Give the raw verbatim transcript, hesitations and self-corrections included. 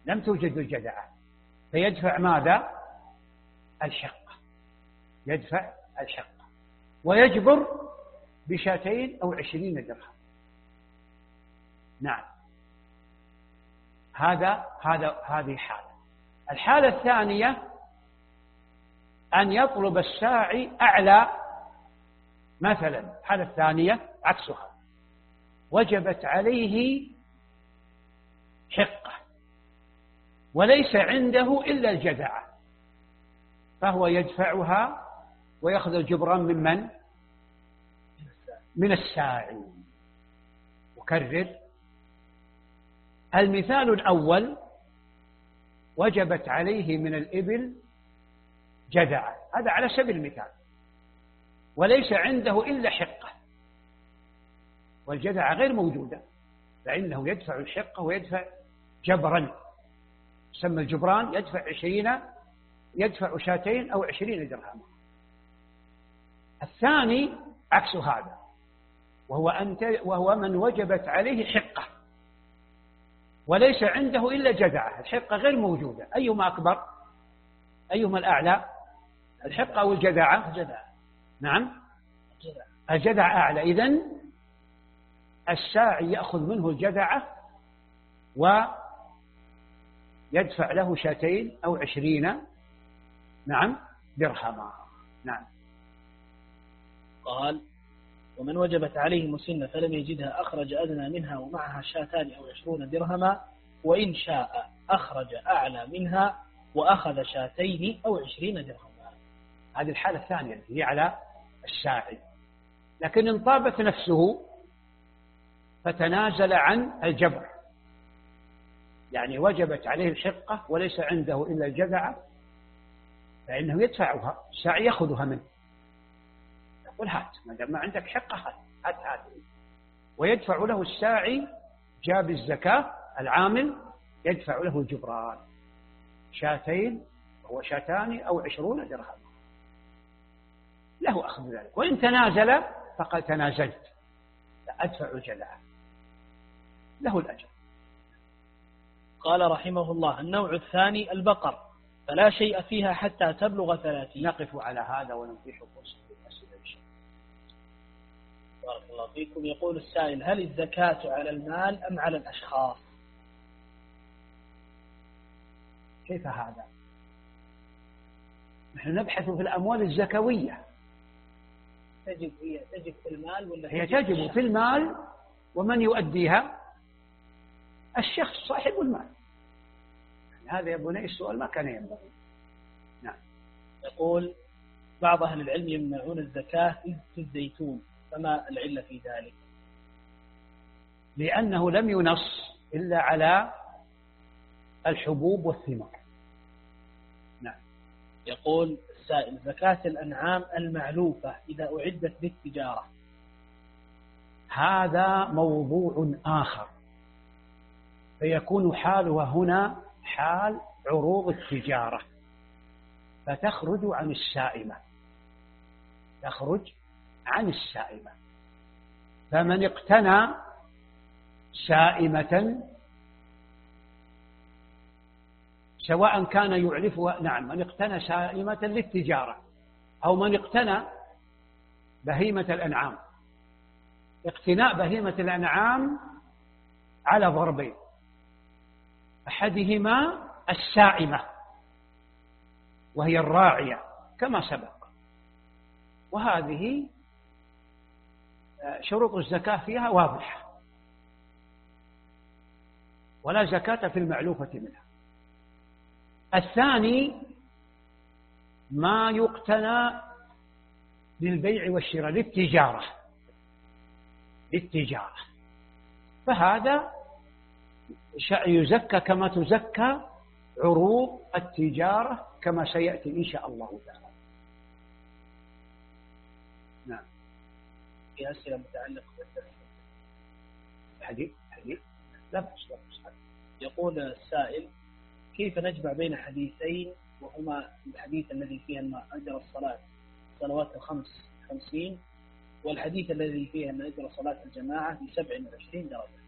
لم توجد الجذعة، فيدفع ماذا؟ الحقة، يدفع الحقة ويجبر بشاتين أو عشرين درهم. نعم، هذا هذا هذه حالة. الحالة الثانية أن يطلب الساعي أعلى، مثلا الحالة الثانية عكسها، وجبت عليه حقة وليس عنده إلا الجذعة، فهو يدفعها ويأخذ الجبران ممن؟ من الساعي. أكرر، المثال الأول وجبت عليه من الإبل جذعة، هذا على سبيل المثال، وليس عنده إلا حقة، والجذعة غير موجودة، فإنه يدفع الحقة ويدفع جبرا، يسمى الجبران، يدفع عشرين، يدفع شاتين أو عشرين درهما. الثاني عكس هذا، وهو, أنت وهو من وجبت عليه حقة وليس عنده إلا جذعة، الحقة غير موجودة، أيهما أكبر؟ أيهما الأعلى؟ الحقة أو الجذعة؟ الجذعة. نعم، الجذعة أعلى. إذن الساعي يأخذ منه الجذعة ويدفع له شاتين أو عشرين نعم درهما. نعم. قال: ومن وجبت عليه مسنة فلم يجدها أخرج أدنى منها ومعها شاتان أو عشرون درهما، وإن شاء أخرج أعلى منها وأخذ شاتين أو عشرين درهما. هذه الحالة الثانية التي هي على الساعي، لكن إن طابت نفسه فتنازل عن الجبر، يعني وجبت عليه الحقة وليس عنده إلا الجذعة، فإنه يدفعها، الساعي يأخذها منه، يقول هات، ما دام ما عندك حقة هات هات هذه، ويدفع له الساعي جاب الزكاة العامل يدفع له الجبران، شاتين هو شاتان أو عشرون درهم، له أخذ ذلك. وإن تنازل فقد تنازلت، أدفع الجذعة، له الأجر. قال رحمه الله: النوع الثاني البقر، فلا شيء فيها حتى تبلغ ثلاثين. نقف على هذا ونتيح فرصة الأسئلة إن شاء الله. بارك الله فيكم. يقول السائل: هل الزكاة على المال أم على الأشخاص؟ كيف هذا؟ نحن نبحث في الأموال الزكوية. تجب هي تجب في المال ولا هي تجب في المال، ومن يؤديها؟ الشخص صاحب المال. يعني هذا يا بني السؤال ما كان ينبغي. نعم. يقول: بعض أهل العلم يمنعون الزكاة في الزيتون، فما العلة في ذلك؟ لأنه لم ينص إلا على الحبوب والثمار. نعم. يقول السائل: زكاة الأنعام المعلوفة إذا أعدت للتجارة. هذا موضوع آخر، فيكون حالها هنا حال عروض التجارة، فتخرج عن السائمة، تخرج عن السائمة. فمن اقتنى سائمة سواء كان يعرفها، نعم، من اقتنى سائمة للتجارة أو من اقتنى بهيمة الأنعام. اقتناء بهيمة الأنعام على ضربين، أحدهما السائمة وهي الراعية كما سبق، وهذه شروط الزكاة فيها واضحة، ولا زكاة في المعلوفة منها. الثاني ما يقتنى للبيع والشراء للتجارة للتجارة فهذا يزكى كما تزكى عروض التجارة كما سيأتي إن شاء الله تعالى. نعم. في أسئلة متعلقة بالدرس. حديث حديث لا بأس لا بأس. يقول السائل: كيف نجمع بين حديثين وهما الحديث الذي فيه أن أجر الصلاة صلوات الخمس خمسين، والحديث الذي فيه أن أجر صلاة الجماعة بسبع وعشرين درجة؟